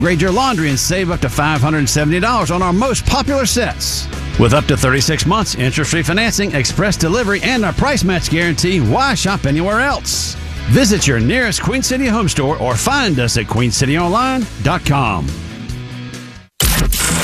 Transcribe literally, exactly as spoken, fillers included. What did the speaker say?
Grade your laundry and save up to five hundred seventy dollars on our most popular sets. With up to thirty-six months, interest-free financing, express delivery, and a price match guarantee, why shop anywhere else? Visit your nearest Queen City home store or find us at queen city online dot com.